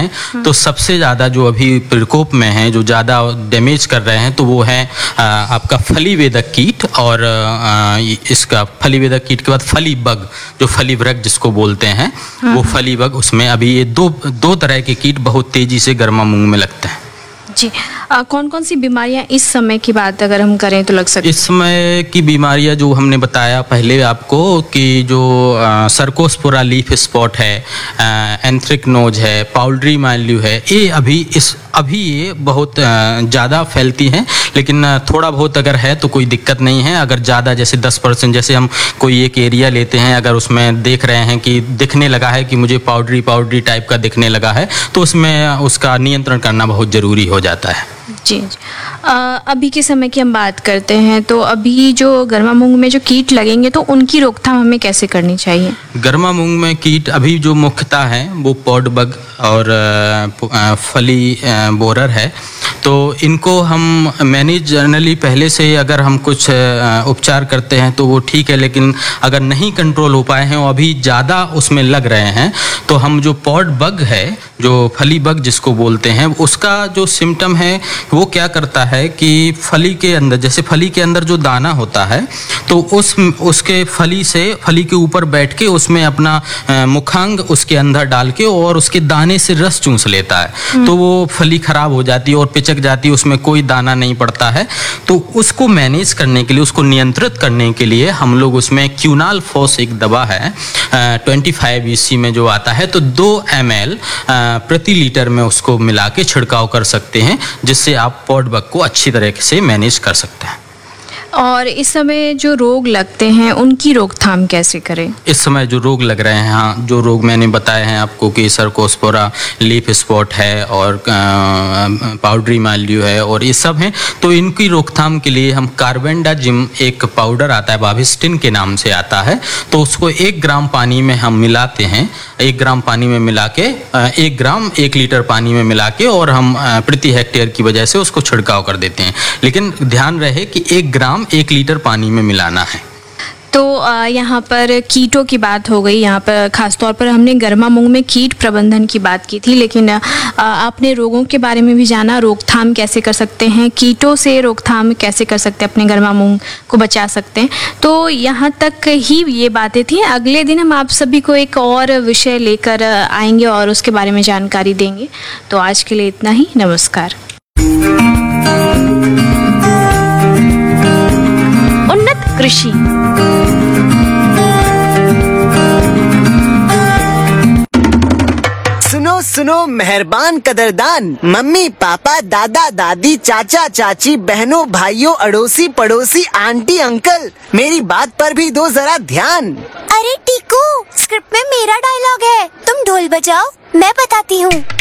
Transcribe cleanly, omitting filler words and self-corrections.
हैं तो सबसे ज़्यादा जो अभी प्रकोप में है, जो ज़्यादा डैमेज कर रहे हैं, तो वो है आपका फलीवेदक कीट और इसका फलीवेदक कीट के बाद फली बग, जो फली वृक जिसको बोलते हैं, वो फली बग। उसमें अभी ये दो तरह के कीट बहुत तेजी से गर्मा मूंग में लगते हैं। जी, कौन कौन सी बीमारियां इस समय की बात अगर हम करें तो लग सकती है? इस समय की बीमारियां जो हमने बताया पहले आपको कि जो सर्कोस्पोरा लीफ स्पॉट है, एंथ्रेक्नोज है, पाउडरी माइल्ड्यू है, ये अभी ये बहुत ज़्यादा फैलती हैं, लेकिन थोड़ा बहुत अगर है तो कोई दिक्कत नहीं है। अगर ज़्यादा जैसे 10%, जैसे हम कोई एक एरिया लेते हैं, अगर उसमें देख रहे हैं कि दिखने लगा है कि मुझे पाउडरी टाइप का दिखने लगा है, तो उसमें उसका नियंत्रण करना बहुत ज़रूरी हो जाता है। जी, अभी के समय की हम बात करते हैं तो अभी जो गर्मा मूंग में जो कीट लगेंगे तो उनकी रोकथाम हमें कैसे करनी चाहिए? गर्मा मूंग में कीट अभी जो मुख्यतः है वो पॉड बग और फली बोरर है, तो इनको हम मैनेज जनरली पहले से अगर हम कुछ उपचार करते हैं तो वो ठीक है, लेकिन अगर नहीं कंट्रोल हो पाए हैं और अभी ज़्यादा उसमें लग रहे हैं तो हम जो पॉड बग है, जो फली बग जिसको बोलते हैं, उसका जो सिम्टम है वो क्या करता है कि फली के अंदर, जैसे फली के अंदर जो दाना होता है तो उसके फली के ऊपर बैठ के उसमें अपना मुखांग उसके अंदर डाल के और उसके दाने से रस चूस लेता है, तो वो फली खराब हो जाती है और पिचक जाती है, उसमें कोई दाना नहीं पड़ता है। तो उसको मैनेज करने के लिए, उसको नियंत्रित करने के लिए हम लोग उसमें क्यूनाल फॉस एक दवा है 25 EC में जो आता है, तो 2 ml प्रति लीटर में उसको मिला के छिड़काव कर सकते हैं, जिससे आप पॉड बग को अच्छी तरह से मैनेज कर सकते हैं। और इस समय जो रोग लगते हैं उनकी रोकथाम कैसे करें? इस समय जो रोग लग रहे हैं, हाँ, जो रोग मैंने बताए हैं आपको कि सर्कोस्पोरा लीफ स्पॉट है और पाउडरी माइल्ड्यू है और ये सब हैं, तो इनकी रोकथाम के लिए हम कार्बेंडाजिम एक पाउडर आता है, बाविस्टिन के नाम से आता है, तो उसको 1 ग्राम पानी में हम मिलाते हैं। 1 ग्राम पानी में मिला के 1 ग्राम 1 लीटर पानी में मिला के और हम प्रति हेक्टेयर की वजह से उसको छिड़काव कर देते हैं, लेकिन ध्यान रहे कि 1 ग्राम 1 लीटर पानी में मिलाना है। तो यहाँ पर कीटों की बात हो गई, यहाँ पर खासतौर पर हमने गर्मा मूंग में कीट प्रबंधन की बात की थी, लेकिन आपने रोगों के बारे में भी जाना, रोकथाम कैसे कर सकते हैं, कीटों से रोकथाम कैसे कर सकते हैं, अपने गर्मा मूंग को बचा सकते हैं। तो यहाँ तक ही ये बातें थी। अगले दिन हम आप सभी को एक और विषय लेकर आएंगे और उसके बारे में जानकारी देंगे। तो आज के लिए इतना ही, नमस्कार। उन्नत कृषि। सुनो सुनो मेहरबान कदरदान, मम्मी पापा दादा दादी चाचा चाची बहनों भाइयों अड़ोसी पड़ोसी आंटी अंकल, मेरी बात पर भी दो जरा ध्यान। अरे टीकू, स्क्रिप्ट में मेरा डायलॉग है, तुम ढोल बजाओ, मैं बताती हूँ।